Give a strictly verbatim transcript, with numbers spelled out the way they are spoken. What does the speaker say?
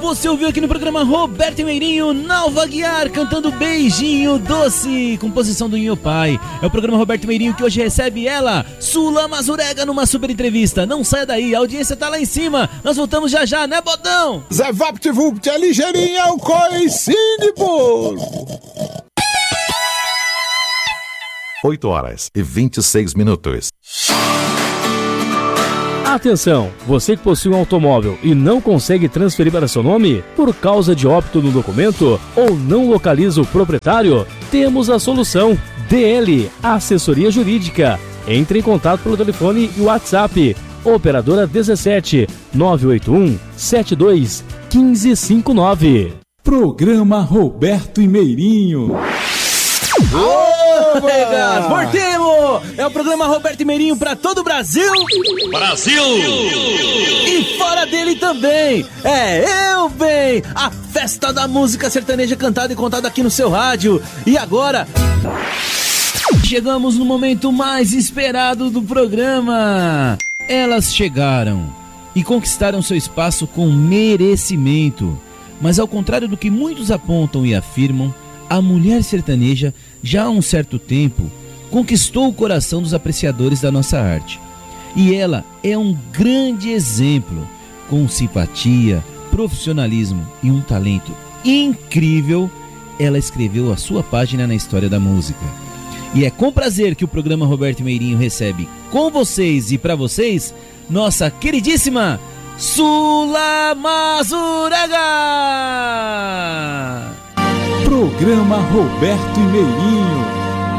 você ouviu aqui no programa Roberto e Meirinho, Nalva Guiar cantando Beijinho Doce, composição do Inho Pai. É o programa Roberto e Meirinho que hoje recebe ela, Sula Mazurega, numa super entrevista. Não saia daí, a audiência tá lá em cima. Nós voltamos já já, né, Bodão? Zé VaptVupt é ligeirinho, é o coicínio, pô! oito horas e vinte e seis minutos. Atenção, você que possui um automóvel e não consegue transferir para seu nome por causa de óbito no documento ou não localiza o proprietário, temos a solução. D L, Assessoria Jurídica. Entre em contato pelo telefone e WhatsApp. Operadora dezessete, nove oito um, sete dois, um cinco cinco nove. Programa Roberto e Meirinho. Regas, Mortemo! É o programa Roberto e Meirinho pra todo o Brasil. Brasil! E fora dele também. É Eu Bem, a festa da música sertaneja cantada e contada aqui no seu rádio. E agora chegamos no momento mais esperado do programa. Elas chegaram e conquistaram seu espaço com merecimento. Mas ao contrário do que muitos apontam e afirmam, a mulher sertaneja, já há um certo tempo, conquistou o coração dos apreciadores da nossa arte. E ela é um grande exemplo, com simpatia, profissionalismo e um talento incrível. Ela escreveu a sua página na história da música. E é com prazer que o programa Roberto e Meirinho recebe com vocês e para vocês, nossa queridíssima Sula Mazurega! Programa Roberto e Meirinho.